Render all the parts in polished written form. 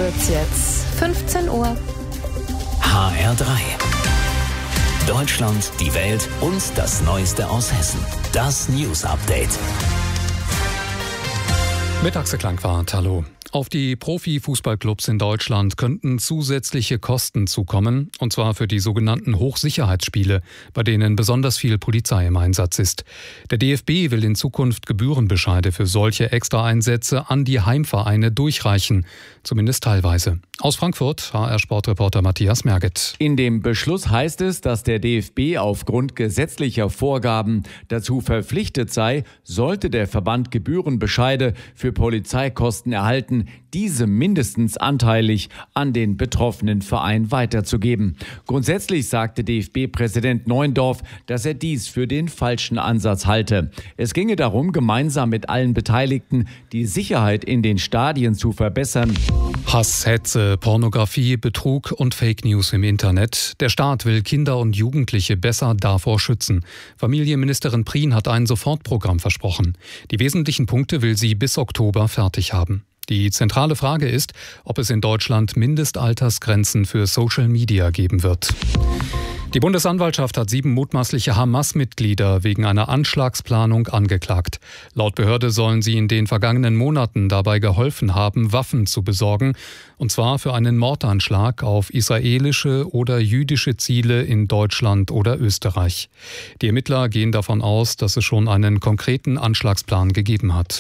wird's jetzt 15 Uhr. HR3. Deutschland, die Welt und das Neueste aus Hessen. Das News Update. Mit Axel Klangwart, hallo. Auf die Profifußballclubs in Deutschland könnten zusätzliche Kosten zukommen, und zwar für die sogenannten Hochsicherheitsspiele, bei denen besonders viel Polizei im Einsatz ist. Der DFB will in Zukunft Gebührenbescheide für solche Extraeinsätze an die Heimvereine durchreichen, zumindest teilweise. Aus Frankfurt, HR-Sportreporter Matthias Merget. In dem Beschluss heißt es, dass der DFB aufgrund gesetzlicher Vorgaben dazu verpflichtet sei, sollte der Verband Gebührenbescheide für Polizeikosten erhalten, diese mindestens anteilig an den betroffenen Verein weiterzugeben. Grundsätzlich sagte DFB-Präsident Neuendorf, dass er dies für den falschen Ansatz halte. Es ginge darum, gemeinsam mit allen Beteiligten die Sicherheit in den Stadien zu verbessern. Hass, Hetze, Pornografie, Betrug und Fake News im Internet. Der Staat will Kinder und Jugendliche besser davor schützen. Familienministerin Prien hat ein Sofortprogramm versprochen. Die wesentlichen Punkte will sie bis Oktober fertig haben. Die zentrale Frage ist, ob es in Deutschland Mindestaltersgrenzen für Social Media geben wird. Die Bundesanwaltschaft hat 7 mutmaßliche Hamas-Mitglieder wegen einer Anschlagsplanung angeklagt. Laut Behörde sollen sie in den vergangenen Monaten dabei geholfen haben, Waffen zu besorgen, und zwar für einen Mordanschlag auf israelische oder jüdische Ziele in Deutschland oder Österreich. Die Ermittler gehen davon aus, dass es schon einen konkreten Anschlagsplan gegeben hat.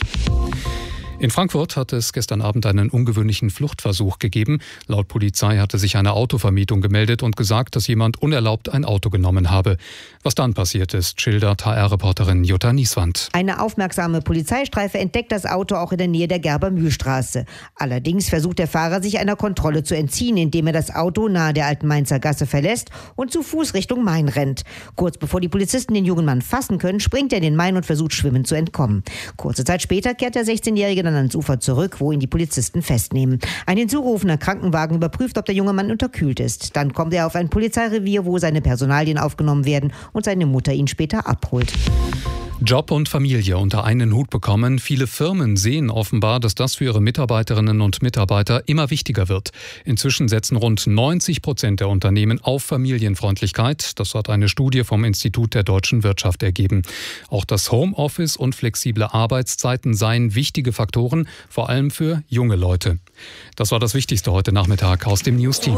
In Frankfurt hat es gestern Abend einen ungewöhnlichen Fluchtversuch gegeben. Laut Polizei hatte sich eine Autovermietung gemeldet und gesagt, dass jemand unerlaubt ein Auto genommen habe. Was dann passiert ist, schildert HR-Reporterin Jutta Nieswand. Eine aufmerksame Polizeistreife entdeckt das Auto auch in der Nähe der Gerber-Mühl-Straße. Allerdings versucht der Fahrer, sich einer Kontrolle zu entziehen, indem er das Auto nahe der Alten Mainzer Gasse verlässt und zu Fuß Richtung Main rennt. Kurz bevor die Polizisten den jungen Mann fassen können, springt er in den Main und versucht schwimmend zu entkommen. Kurze Zeit später kehrt der 16-Jährige dann ans Ufer zurück, wo ihn die Polizisten festnehmen. Ein hinzugerufener Krankenwagen überprüft, ob der junge Mann unterkühlt ist. Dann kommt er auf ein Polizeirevier, wo seine Personalien aufgenommen werden und seine Mutter ihn später abholt. Job und Familie unter einen Hut bekommen. Viele Firmen sehen offenbar, dass das für ihre Mitarbeiterinnen und Mitarbeiter immer wichtiger wird. Inzwischen setzen rund 90% der Unternehmen auf Familienfreundlichkeit. Das hat eine Studie vom Institut der deutschen Wirtschaft ergeben. Auch das Homeoffice und flexible Arbeitszeiten seien wichtige Faktoren, vor allem für junge Leute. Das war das Wichtigste heute Nachmittag aus dem News-Team.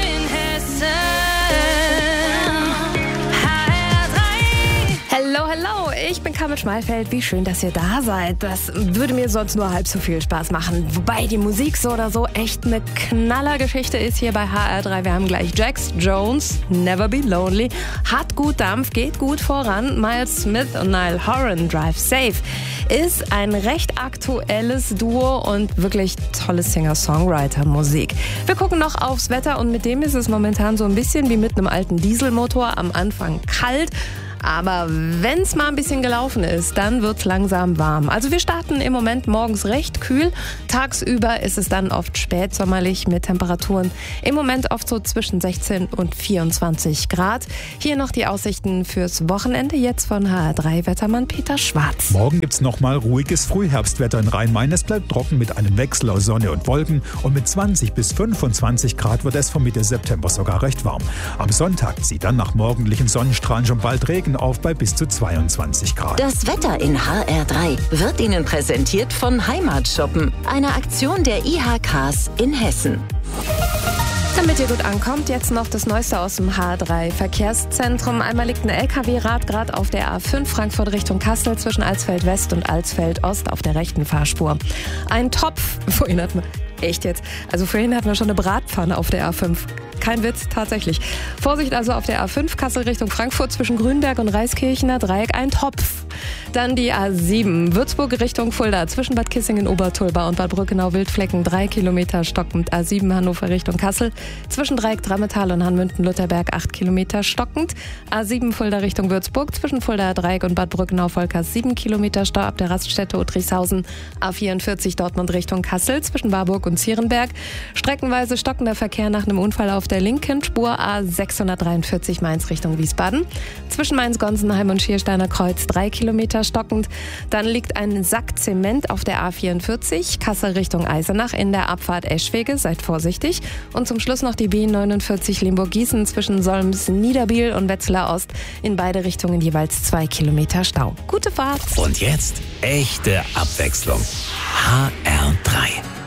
Hallo, ich bin Carmen Schmalfeld. Wie schön, dass ihr da seid. Das würde mir sonst nur halb so viel Spaß machen. Wobei die Musik so oder so echt eine Knallergeschichte ist hier bei HR3. Wir haben gleich Jax Jones, Never Be Lonely, hat gut Dampf, geht gut voran. Miles Smith und Niall Horan, Drive Safe, ist ein recht aktuelles Duo und wirklich tolle Singer-Songwriter-Musik. Wir gucken noch aufs Wetter und mit dem ist es momentan so ein bisschen wie mit einem alten Dieselmotor. Am Anfang kalt. Aber wenn es mal ein bisschen gelaufen ist, dann wird es langsam warm. Also wir starten im Moment morgens recht kühl. Tagsüber ist es dann oft spätsommerlich mit Temperaturen im Moment oft so zwischen 16 und 24 Grad. Hier noch die Aussichten fürs Wochenende, jetzt von HR3-Wettermann Peter Schwarz. Morgen gibt es nochmal ruhiges Frühherbstwetter in Rhein-Main. Es bleibt trocken mit einem Wechsel aus Sonne und Wolken. Und mit 20 bis 25 Grad wird es von Mitte September sogar recht warm. Am Sonntag zieht dann nach morgendlichen Sonnenstrahlen schon bald Regen auf bei bis zu 22 Grad. Das Wetter in HR3 wird Ihnen präsentiert von Heimatshoppen, einer Aktion der IHKs in Hessen. Damit ihr gut ankommt, jetzt noch das Neueste aus dem HR3-Verkehrszentrum. Einmal liegt ein LKW-Rad gerade auf der A5 Frankfurt Richtung Kassel zwischen Alsfeld West und Alsfeld Ost auf der rechten Fahrspur. Ein Topf, vorhin hatten wir schon eine Bratpfanne auf der A5. Kein Witz, tatsächlich. Vorsicht also auf der A5 Kassel Richtung Frankfurt zwischen Grünberg und Reiskirchener Dreieck, ein Topf. Dann die A7 Würzburg Richtung Fulda zwischen Bad Kissingen, Obertulba und Bad Brückenau-Wildflecken 3 Kilometer stockend. A7 Hannover Richtung Kassel zwischen Dreieck Drammetal und Hanmünden-Lutherberg 8 Kilometer stockend. A7 Fulda Richtung Würzburg zwischen Fulda Dreieck und Bad Brückenau-Volkers 7 Kilometer Stau ab der Raststätte Uttrichshausen. A44 Dortmund Richtung Kassel zwischen Warburg und Zierenberg. Streckenweise stockender Verkehr nach einem Unfall auf der der linken Spur A643 Mainz Richtung Wiesbaden. Zwischen Mainz-Gonsenheim und Schiersteiner Kreuz 3 Kilometer stockend. Dann liegt ein Sack Zement auf der A44, Kassel Richtung Eisenach in der Abfahrt Eschwege, seid vorsichtig. Und zum Schluss noch die B49 Limburg-Gießen zwischen Solms-Niederbiel und Wetzlar Ost. In beide Richtungen jeweils 2 Kilometer Stau. Gute Fahrt! Und jetzt echte Abwechslung. HR3.